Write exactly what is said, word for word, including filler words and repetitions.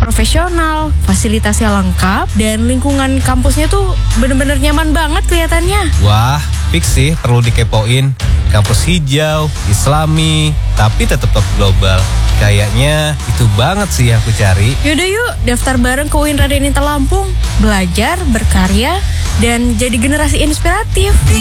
profesional, fasilitasnya lengkap, dan lingkungan kampusnya tuh bener-bener nyaman banget kelihatannya. Wah, fix sih perlu dikepoin. Kampus hijau, islami, tapi tetap top global. Kayaknya itu banget sih yang aku cari. Yaudah yuk, daftar bareng ke U I N Raden Intel Lampung. Belajar, berkarya, dan jadi generasi inspiratif.